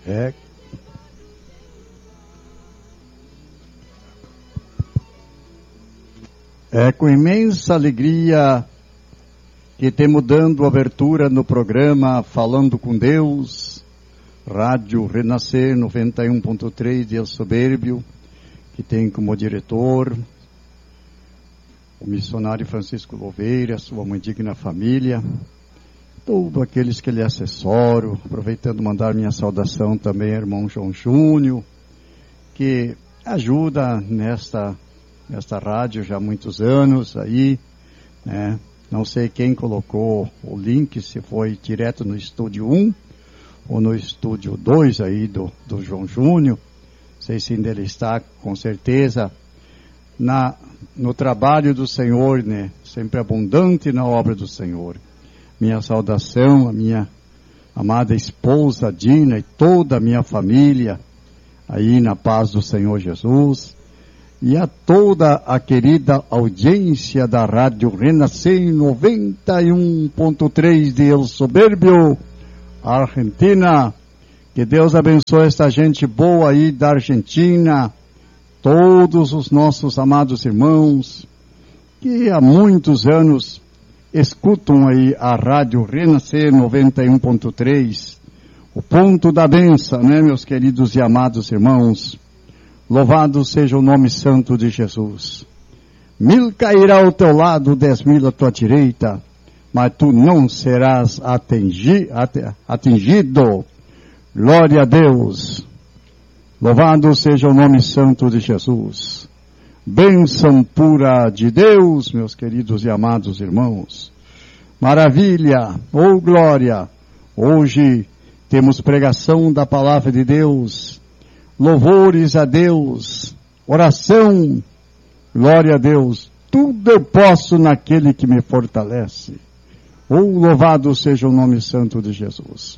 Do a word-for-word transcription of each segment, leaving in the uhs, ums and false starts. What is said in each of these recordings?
É. É com imensa alegria que temos dando abertura no programa Falando com Deus, Rádio Renascer noventa e um ponto três de El Soberbio, que tem como diretor o missionário Francisco Louveira, sua mãe digna família, todos aqueles que lhe assessoram, aproveitando mandar minha saudação também ao irmão João Júnior, que ajuda nesta, nesta rádio já há muitos anos aí, né? Não sei quem colocou o link, se foi direto no estúdio um ou no estúdio dois aí do, do João Júnior, não sei se ainda ele está, com certeza, na, no trabalho do Senhor, né? Sempre abundante na obra do Senhor. Minha saudação, a minha amada esposa Dina e toda a minha família, aí na paz do Senhor Jesus, e a toda a querida audiência da Rádio Renascer noventa e um ponto três de El Soberbio, Argentina. Que Deus abençoe esta gente boa aí da Argentina, todos os nossos amados irmãos, que há muitos anos escutam aí a Rádio Renascer noventa e um ponto três, o ponto da bênção, né, meus queridos e amados irmãos? Louvado seja o nome santo de Jesus. Mil cairá ao teu lado, dez mil à tua direita, mas tu não serás atingi, atingido. Glória a Deus. Louvado seja o nome santo de Jesus. Bênção pura de Deus, meus queridos e amados irmãos. Maravilha, ou glória. Hoje temos pregação da palavra de Deus, louvores a Deus, oração, glória a Deus. Tudo eu posso naquele que me fortalece. Ou louvado seja o nome santo de Jesus.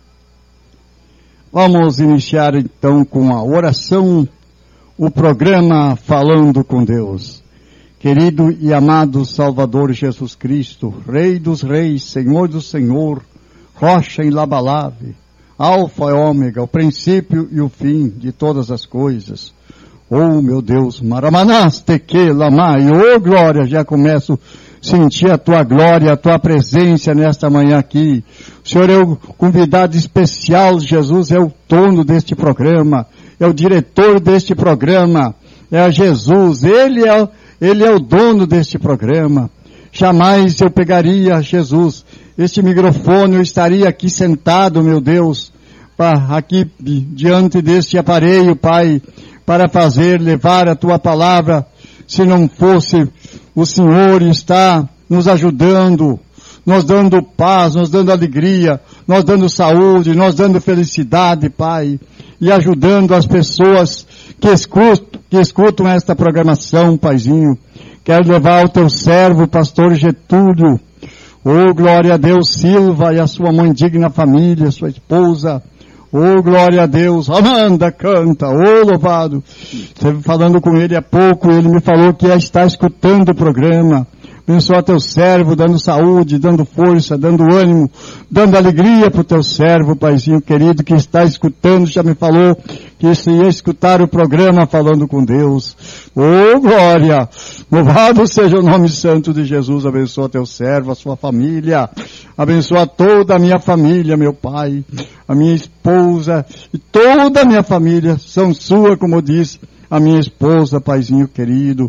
Vamos iniciar então com a oração, o programa Falando com Deus. Querido e amado Salvador Jesus Cristo, Rei dos Reis, Senhor do Senhor, rocha inabalável, Alfa e Ômega, o princípio e o fim de todas as coisas. Oh, meu Deus, Maramanaste que lamai, oh glória, já começo a sentir a tua glória, a tua presença nesta manhã aqui. O Senhor é o convidado especial, Jesus é o dono deste programa, é o diretor deste programa, é Jesus, Ele é, Ele é o dono deste programa. Jamais eu pegaria, Jesus, este microfone, eu estaria aqui sentado, meu Deus, aqui diante deste aparelho, Pai, para fazer, levar a Tua palavra, se não fosse o Senhor estar nos ajudando, nos dando paz, nos dando alegria, nos dando saúde, nos dando felicidade, Pai, e ajudando as pessoas que escutam, que escutam esta programação, Paizinho. Quero levar ao Teu servo, pastor Getúlio, oh, glória a Deus, Silva e a sua mãe digna família, sua esposa. Oh, glória a Deus. Amanda canta. Oh, louvado. Esteve falando com ele há pouco, ele me falou que ia estar escutando o programa. Abençoa teu servo, dando saúde, dando força, dando ânimo, dando alegria para o teu servo, Paizinho querido, que está escutando, já me falou que se ia escutar o programa Falando com Deus. Oh, glória! Louvado seja o nome santo de Jesus. Abençoa teu servo, a sua família. Abençoa toda a minha família, meu Pai. A minha esposa e toda a minha família são sua, como eu disse, a minha esposa, Paizinho querido.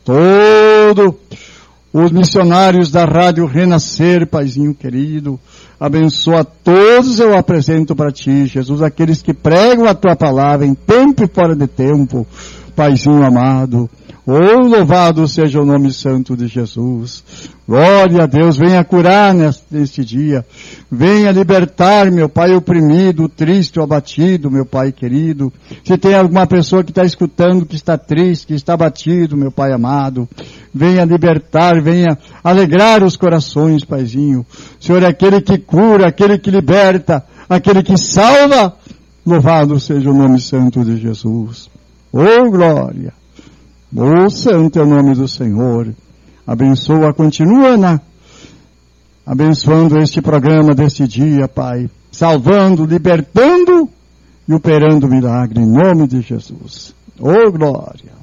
Todo os missionários da Rádio Renascer, Paizinho querido, abençoa todos, eu apresento para Ti, Jesus, aqueles que pregam a Tua palavra em tempo e fora de tempo, Paizinho amado. Oh, louvado seja o nome santo de Jesus. Glória a Deus, venha curar neste, neste dia. Venha libertar, meu Pai, o oprimido, o triste, o abatido, meu Pai querido. Se tem alguma pessoa que está escutando, que está triste, que está abatido, meu Pai amado, venha libertar, venha alegrar os corações, Paizinho. O Senhor é aquele que cura, aquele que liberta, aquele que salva. Louvado seja o nome santo de Jesus. Oh, glória! Oh, santo é o nome do Senhor. Abençoa, continua na, abençoando este programa deste dia, Pai. Salvando, libertando e operando milagre em nome de Jesus. Oh, glória!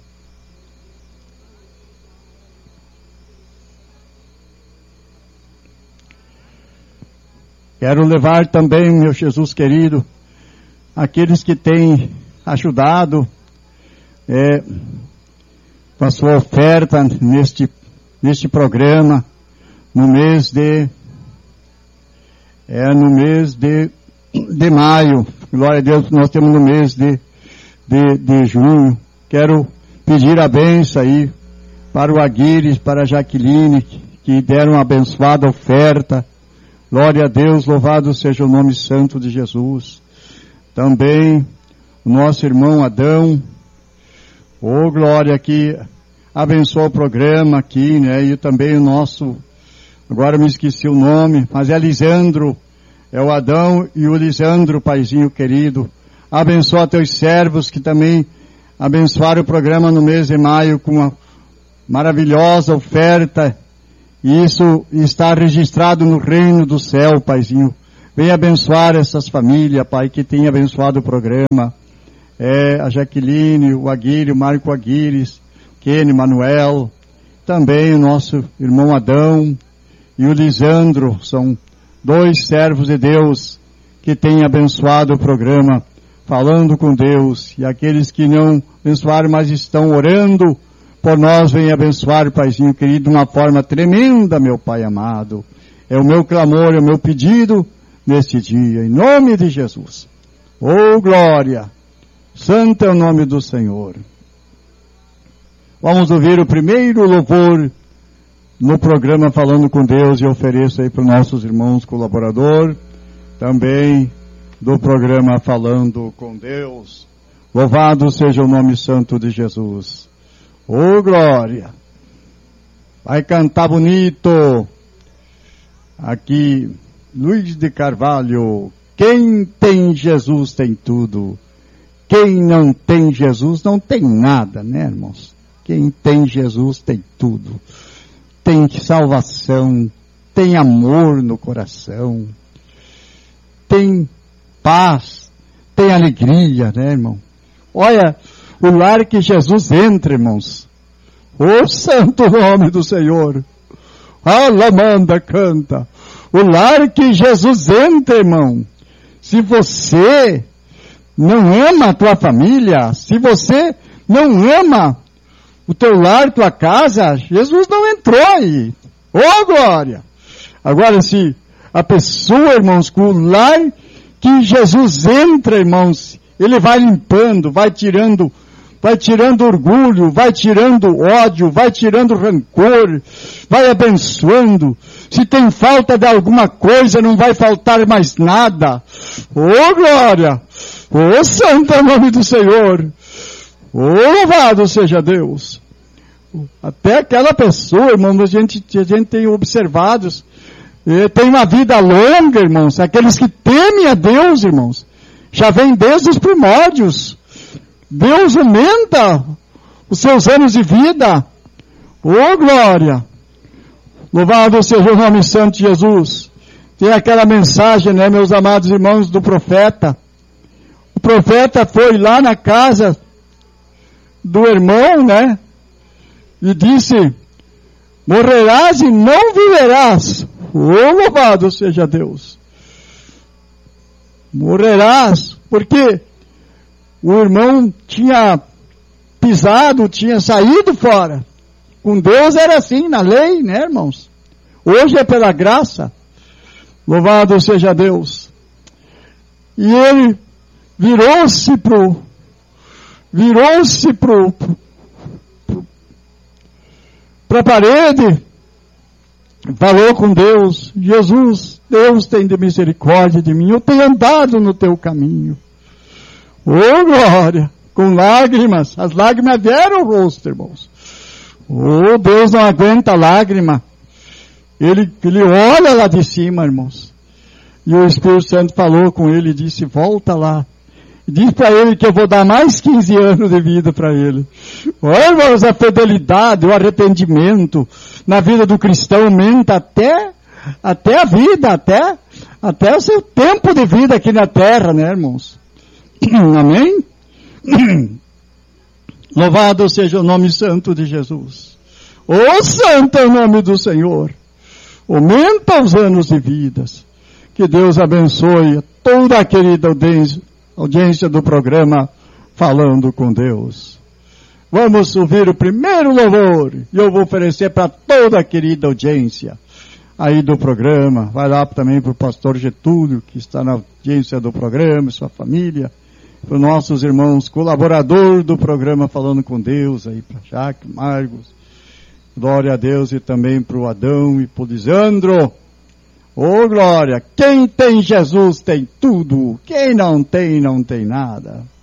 Quero levar também, meu Jesus querido, aqueles que têm ajudado é, com a sua oferta neste, neste programa, no mês de, é, no mês de, de maio. Glória a Deus, nós temos no mês de, de, de junho. Quero pedir a bênção aí para o Aguires, para a Jaqueline, que deram uma abençoada oferta. Glória a Deus, louvado seja o nome santo de Jesus. Também o nosso irmão Adão, oh glória, que abençoou o programa aqui, né? E também o nosso, agora me esqueci o nome, mas é Lisandro, é o Adão e o Lisandro, paizinho querido. Abençoa teus servos que também abençoaram o programa no mês de maio com uma maravilhosa oferta. Isso está registrado no reino do céu, paizinho. Venha abençoar essas famílias, pai, que tem abençoado o programa. É, a Jaqueline, o Aguirre, o Marco Aguires, Kenny, Manuel, também o nosso irmão Adão e o Lisandro, são dois servos de Deus que têm abençoado o programa, falando com Deus. E aqueles que não abençoaram, mas estão orando por nós, venha abençoar, paizinho querido, de uma forma tremenda, meu Pai amado. É o meu clamor, é o meu pedido neste dia, em nome de Jesus. Oh, glória! Santo é o nome do Senhor. Vamos ouvir o primeiro louvor no programa Falando com Deus, e ofereço aí para os nossos irmãos colaboradores, também do programa Falando com Deus. Louvado seja o nome santo de Jesus. Oh, glória! Vai cantar bonito. Aqui, Luiz de Carvalho. Quem tem Jesus tem tudo. Quem não tem Jesus não tem nada, né, irmãos? Quem tem Jesus tem tudo. Tem salvação, tem amor no coração, tem paz, tem alegria, né, irmão? Olha, o lar que Jesus entra, irmãos. O santo nome do Senhor. Alamanda canta. O lar que Jesus entra, irmão. Se você não ama a tua família, se você não ama o teu lar, tua casa, Jesus não entrou aí. Oh, glória! Agora, se a pessoa, irmãos, com o lar que Jesus entra, irmãos, ele vai limpando, vai tirando, vai tirando orgulho, vai tirando ódio, vai tirando rancor, vai abençoando. Se tem falta de alguma coisa, não vai faltar mais nada. Oh, glória! Oh, santo é o nome do Senhor! Oh, louvado seja Deus! Até aquela pessoa, irmãos, a gente, a gente tem observado, tem uma vida longa, irmãos, aqueles que temem a Deus, irmãos, já vem desde os primórdios. Deus aumenta os seus anos de vida. Oh, glória! Louvado seja o nome santo de Jesus. Tem aquela mensagem, né, meus amados irmãos, do profeta. O profeta foi lá na casa do irmão, né, e disse, morrerás e não viverás. Oh, louvado seja Deus. Morrerás, porque o irmão tinha pisado, tinha saído fora. Com Deus era assim, na lei, né, irmãos? Hoje é pela graça. Louvado seja Deus. E ele virou-se pro, virou-se pro, pro, pro, pra parede, falou com Deus, Jesus, Deus tem de misericórdia de mim, eu tenho andado no teu caminho. Oh, glória! Com lágrimas, as lágrimas vieram ao rosto, irmãos. Oh, Deus não aguenta lágrima. Ele, ele olha lá de cima, irmãos. E o Espírito Santo falou com ele e disse, volta lá. E diz para ele que eu vou dar mais quinze anos de vida para ele. Olha, irmãos, a fidelidade, o arrependimento na vida do cristão aumenta até, até a vida, até, até o seu tempo de vida aqui na terra, né, irmãos? Amém? Louvado seja o nome santo de Jesus. Ô santo é o nome do Senhor. Aumenta os anos de vidas. Que Deus abençoe toda a querida audiência, audiência do programa Falando com Deus. Vamos ouvir o primeiro louvor. E eu vou oferecer para toda a querida audiência aí do programa. Vai lá também para o pastor Getúlio, que está na audiência do programa, sua família. Para os nossos irmãos colaboradores do programa Falando com Deus, aí para Jaque, Margos. Glória a Deus, e também para o Adão e para o Lisandro. Ô glória, quem tem Jesus tem tudo, quem não tem, não tem nada.